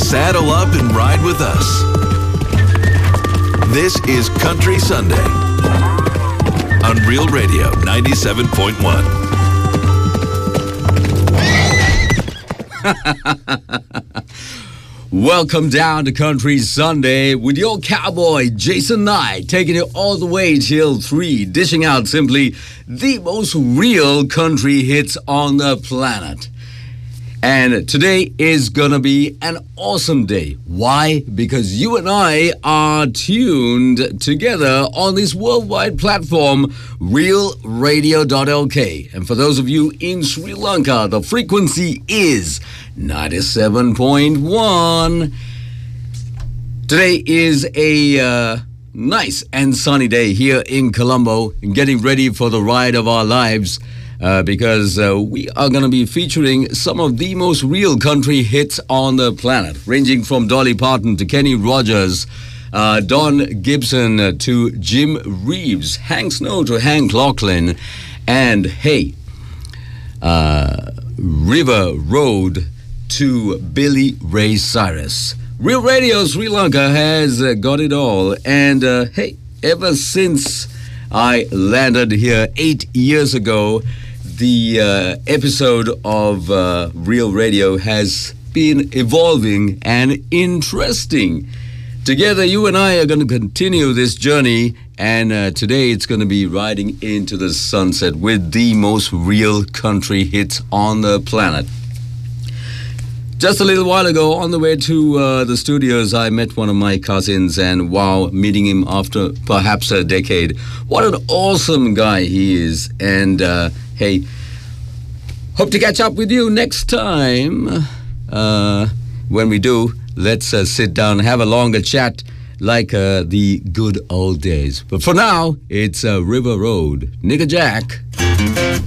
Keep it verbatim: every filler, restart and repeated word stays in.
Saddle up and ride with us. This is Country Sunday on Real Radio ninety-seven point one. Welcome down to Country Sunday with your cowboy, Jason Knight, taking you all the way till three, dishing out simply the most real country hits on the planet. And today is going to be an awesome day. Why? Because you and I are tuned together on this worldwide platform, real radio dot l k. And for those of you in Sri Lanka, the frequency is ninety-seven point one. Today is a uh, nice and sunny day here in Colombo, getting ready for the ride of our lives. Uh, because uh, we are going to be featuring some of the most real country hits on the planet, ranging from Dolly Parton to Kenny Rogers, uh, Don Gibson uh, to Jim Reeves, Hank Snow to Hank Lachlan, and hey, uh, River Road to Billy Ray Cyrus. Real Radio Sri Lanka has uh, got it all, and uh, hey, ever since I landed here eight years ago, the uh, episode of uh, Real Radio has been evolving and interesting. Together, you and I are going to continue this journey, and uh, today it's going to be riding into the sunset with the most real country hits on the planet. Just a little while ago, on the way to uh, the studios, I met one of my cousins, and wow, meeting him after perhaps a decade. What an awesome guy he is. And uh, hey, hope to catch up with you next time. Uh, when we do, let's uh, sit down and have a longer chat like uh, the good old days. But for now, it's uh, River Road. Nigger Jack.